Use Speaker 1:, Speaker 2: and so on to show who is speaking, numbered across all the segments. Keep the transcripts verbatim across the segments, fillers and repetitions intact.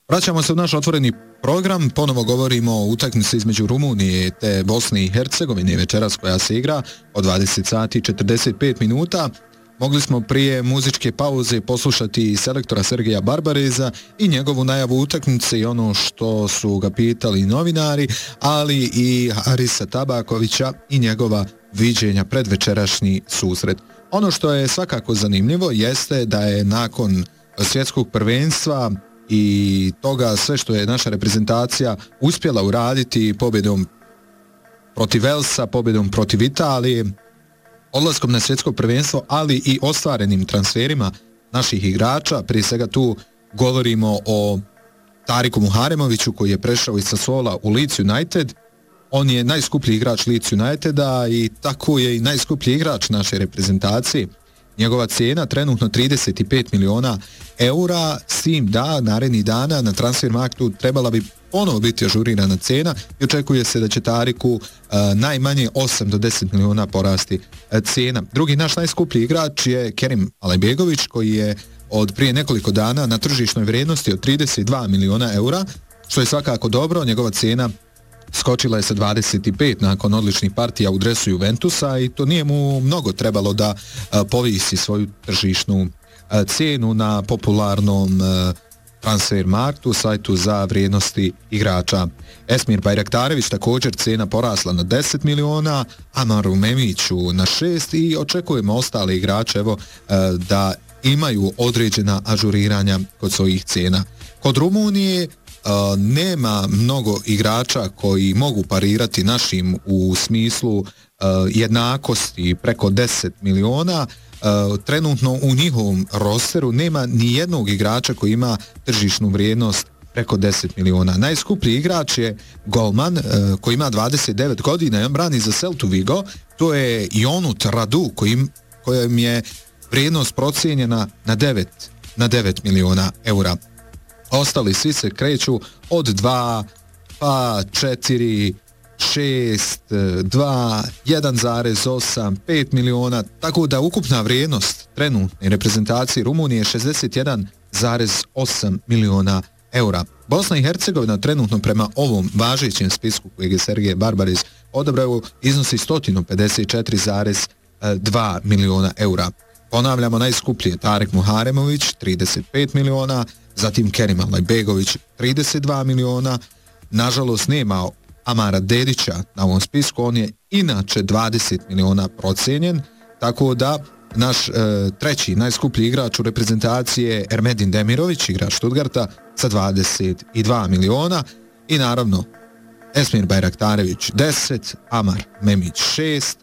Speaker 1: Vraćamo se u naš otvoreni program, ponovo govorimo o utakmici između Rumunije te Bosne i Hercegovine večeras koja se igra od dvadeset sati i četrdeset pet minuta. Mogli smo prije muzičke pauze poslušati selektora Sergeja Barbareza i njegovu najavu utakmice i ono što su ga pitali novinari, ali i Harisa Tabakovića i njegova viđenja pred večerašnji susret. Ono što je svakako zanimljivo jeste da je nakon svjetskog prvenstva i toga sve što je naša reprezentacija uspjela uraditi pobjedom protiv Velsa, pobjedom protiv Italije, odlaskom na svjetsko prvenstvo, ali i ostvarenim transferima naših igrača. Prije svega tu govorimo o Tariku Muharemoviću koji je prešao iz Sassuola u Leeds United. On je najskuplji igrač Leeds Uniteda i tako je i najskuplji igrač naše reprezentacije. Njegova cijena trenutno trideset pet miliona eura, s tim da narednih dana na Transfermarktu trebala bi ponovo biti ažurirana cena i očekuje se da će Tariku uh, najmanje osam do deset miliona porasti uh, cijena. Drugi naš najskuplji igrač je Kerim Alajbegović koji je od prije nekoliko dana na tržišnoj vrijednosti od trideset dva miliona eura, što je svakako dobro. Njegova cijena skočila je sa dvadeset pet nakon odličnih partija u dresu Juventusa i to nije mu mnogo trebalo da uh, povisi svoju tržišnu uh, cijenu na popularnom uh, Transfermarktu, sajtu za vrijednosti igrača. Esmir Bajraktarević također cijena porasla na deset miliona, Amaru Memiću na šest i očekujemo ostale igrače evo, uh, da imaju određena ažuriranja kod svojih cijena. Kod Rumunije Uh, nema mnogo igrača koji mogu parirati našim u smislu uh, jednakosti preko deset miliona. Uh, trenutno u njihovom rosteru nema ni jednog igrača koji ima tržišnu vrijednost preko deset miliona. Najskuplji igrač je golman uh, koji ima dvadeset devet godina i on brani za Celtu Vigo. To je Ionut Radu kojim, kojem je vrijednost procijenjena na devet, na devet miliona eura. Ostali svi se kreću od dva, pa četiri, šest, dva, jedan zarez osam, pet miliona, tako da ukupna vrijednost trenutne reprezentacije Rumunije je šezdeset jedan zarez osam miliona eura. Bosna i Hercegovina trenutno prema ovom važećem spisku kojeg je Sergej Barbarez odabrao iznosi sto pedeset četiri zarez dva miliona eura. Ponavljamo, najskuplji je Tarik Muharemović, trideset pet miliona, zatim Kerim Alajbegović, trideset dva miliona, nažalost nema Amara Dedića na ovom spisku, on je inače dvadeset miliona procijenjen, tako da naš e, treći najskuplji igrač u reprezentaciji je Ermedin Demirović, igrač Stuttgarta, sa dvadeset dva miliona i naravno Esmir Bajraktarević deset, Amar Memić šest,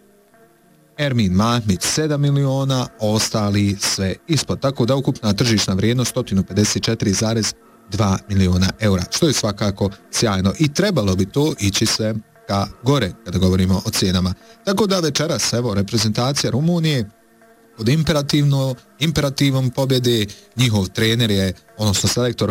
Speaker 1: Ermin Mahmić sedam miliona, ostali sve ispod. Tako da ukupna tržišna vrijednost sto pedeset četiri zarez dva miliona eura, što je svakako sjajno i trebalo bi to ići sve ka gore kada govorimo o cijenama. Tako da večeras, evo, reprezentacija Rumunije pod imperativno, imperativom pobjede, njihov trener je, odnosno selektor